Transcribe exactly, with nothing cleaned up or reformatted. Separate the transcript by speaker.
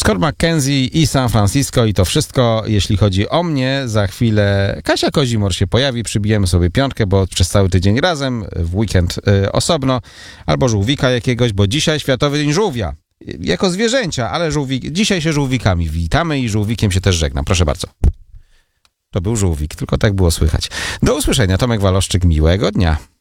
Speaker 1: Scott McKenzie i San Francisco i to wszystko, jeśli chodzi o mnie. Za chwilę Kasia Kozimor się pojawi, przybijemy sobie piątkę, bo przez cały tydzień razem, w weekend y, osobno, albo żółwika jakiegoś, bo dzisiaj Światowy Dzień Żółwia. Jako zwierzęcia, ale żółwik, dzisiaj się żółwikami witamy i żółwikiem się też żegnam. Proszę bardzo. To był żółwik, tylko tak było słychać. Do usłyszenia, Tomek Waloszczyk, miłego dnia.